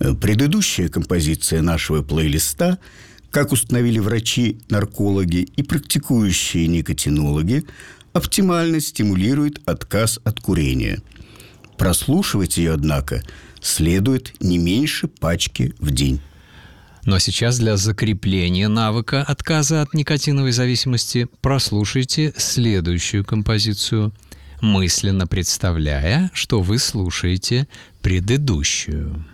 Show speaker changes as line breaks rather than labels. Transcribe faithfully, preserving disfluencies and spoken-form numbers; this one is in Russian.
Предыдущая композиция нашего плейлиста, как установили врачи-наркологи и практикующие никотинологи, оптимально стимулирует отказ от курения. Прослушивать ее, однако, следует не меньше пачки в день.
Ну а сейчас для закрепления навыка отказа от никотиновой зависимости прослушайте следующую композицию, мысленно представляя, что вы слушаете предыдущую.